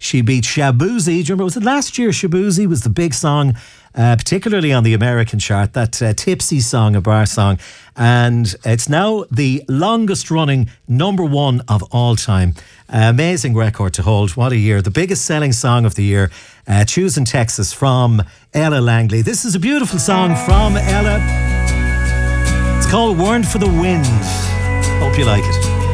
She beat Shaboozey. Do you remember, was it last year? Shaboozey was the big song, particularly on the American chart, that tipsy song, a bar song. And it's now the longest running number one of all time. Amazing record to hold. What a year. The biggest selling song of the year, Choosing Texas, from Ella Langley. This is a beautiful song from Ella. It's called Weren't for the Wind. Hope you like it.